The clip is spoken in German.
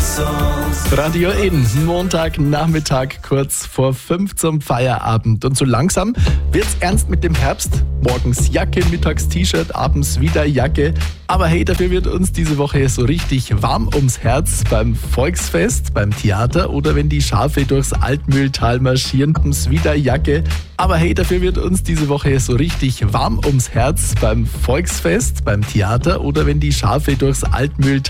Radio In, Montagnachmittag, kurz vor 5 zum Feierabend. Und so langsam wird's ernst mit dem Herbst. Morgens Jacke, mittags T-Shirt, abends wieder Jacke. Aber hey, dafür wird uns diese Woche so richtig warm ums Herz beim Volksfest, beim Theater oder wenn die Schafe durchs Altmühltal marschieren, ums wieder Jacke. Aber hey, dafür wird uns diese Woche so richtig warm ums Herz beim Volksfest, beim Theater oder wenn die Schafe durchs Altmühltal